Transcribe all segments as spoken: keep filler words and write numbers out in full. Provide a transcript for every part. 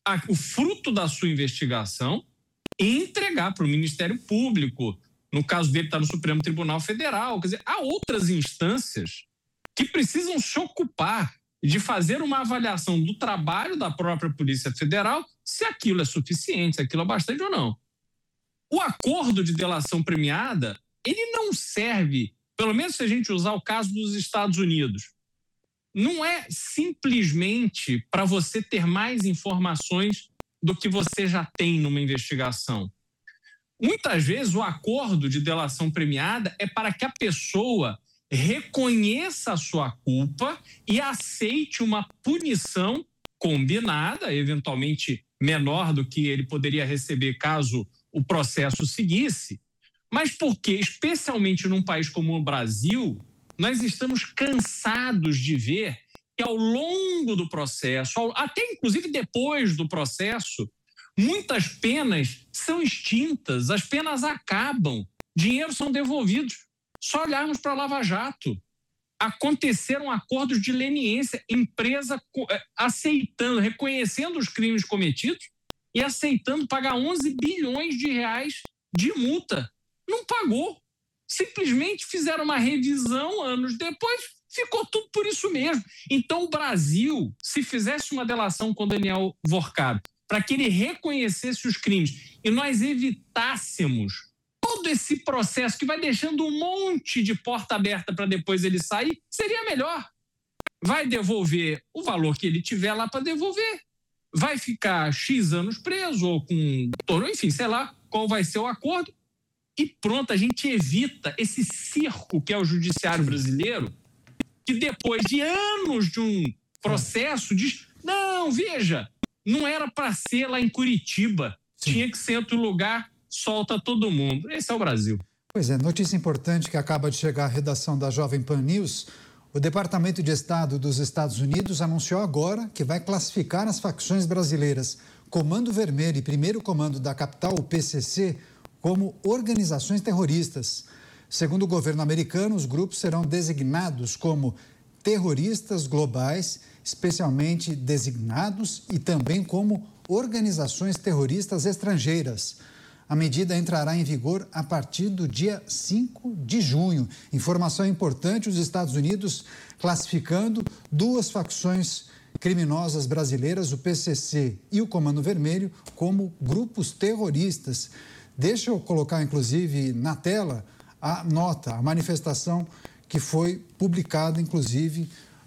a, o fruto da sua investigação e entregar para o Ministério Público. No caso dele, está no Supremo Tribunal Federal. Quer dizer, há outras instâncias que precisam se ocupar de fazer uma avaliação do trabalho da própria Polícia Federal, se aquilo é suficiente, se aquilo é bastante ou não. O acordo de delação premiada, ele não serve, pelo menos se a gente usar o caso dos Estados Unidos, não é simplesmente para você ter mais informações do que você já tem numa investigação. Muitas vezes o acordo de delação premiada é para que a pessoa reconheça a sua culpa e aceite uma punição combinada, eventualmente menor do que ele poderia receber caso o processo seguisse, mas porque, especialmente num país como o Brasil, nós estamos cansados de ver que ao longo do processo, até inclusive depois do processo, muitas penas são extintas, as penas acabam, dinheiros são devolvidos. Só olharmos para a Lava Jato. Aconteceram acordos de leniência, empresa aceitando, reconhecendo os crimes cometidos e aceitando pagar onze bilhões de reais de multa. Não pagou. Simplesmente fizeram uma revisão anos depois, ficou tudo por isso mesmo. Então o Brasil, se fizesse uma delação com Daniel Worcado, para que ele reconhecesse os crimes e nós evitássemos todo esse processo que vai deixando um monte de porta aberta para depois ele sair, seria melhor. Vai devolver o valor que ele tiver lá para devolver. Vai ficar X anos preso ou com... Enfim, sei lá qual vai ser o acordo. E pronto, a gente evita esse circo que é o judiciário brasileiro, que depois de anos de um processo diz, não, veja, não era para ser lá em Curitiba, Sim. tinha que ser em outro lugar, solta todo mundo. Esse é o Brasil. Pois é, notícia importante que acaba de chegar à redação da Jovem Pan News. O Departamento de Estado dos Estados Unidos anunciou agora que vai classificar as facções brasileiras Comando Vermelho e Primeiro Comando da Capital, o P C C, como organizações terroristas. Segundo o governo americano, os grupos serão designados como terroristas globais, especialmente designados, e também como organizações terroristas estrangeiras. A medida entrará em vigor a partir do dia cinco de junho. Informação importante: os Estados Unidos classificando duas facções criminosas brasileiras, o P C C e o Comando Vermelho, como grupos terroristas. Deixa eu colocar, inclusive, na tela a nota, a manifestação que foi publicada, inclusive,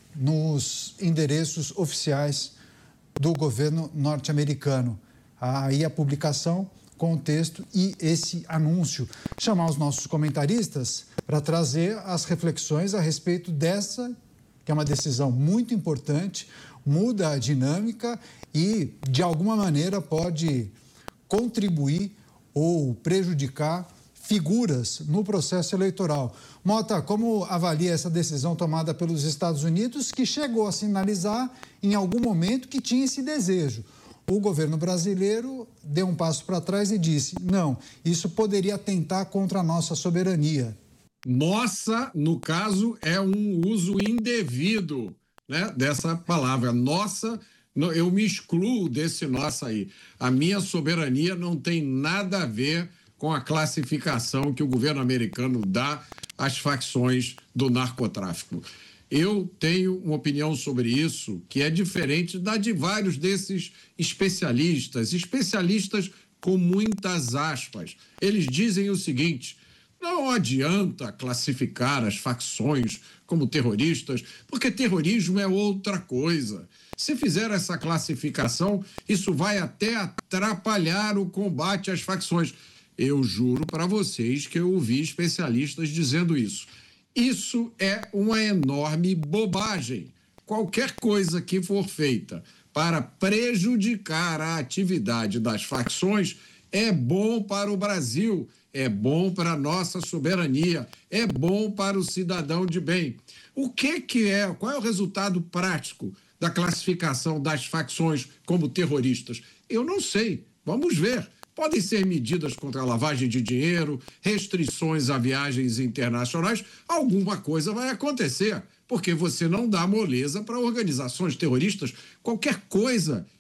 nos endereços oficiais do governo norte-americano. Aí a publicação com o texto e esse anúncio. Chamar os nossos comentaristas para trazer as reflexões a respeito dessa, que é uma decisão muito importante, muda a dinâmica e, de alguma maneira, pode contribuir ou prejudicar figuras no processo eleitoral. Mota, como avalia essa decisão tomada pelos Estados Unidos, que chegou a sinalizar em algum momento que tinha esse desejo? O governo brasileiro deu um passo para trás e disse, não, isso poderia atentar contra a nossa soberania. Nossa, no caso, é um uso indevido, né, dessa palavra. Nossa, eu me excluo desse nossa aí. A minha soberania não tem nada a ver com a classificação que o governo americano dá às facções do narcotráfico. Eu tenho uma opinião sobre isso que é diferente da de vários desses especialistas, especialistas com muitas aspas. Eles dizem o seguinte: não adianta classificar as facções como terroristas, porque terrorismo é outra coisa. Se fizer essa classificação, isso vai até atrapalhar o combate às facções. Eu juro para vocês que eu ouvi especialistas dizendo isso. Isso é uma enorme bobagem. Qualquer coisa que for feita para prejudicar a atividade das facções é bom para o Brasil, é bom para a nossa soberania, é bom para o cidadão de bem. O que que é, qual é o resultado prático da classificação das facções como terroristas? Eu não sei, vamos ver. Podem ser medidas contra a lavagem de dinheiro, restrições a viagens internacionais, alguma coisa vai acontecer, porque você não dá moleza para organizações terroristas. Qualquer coisa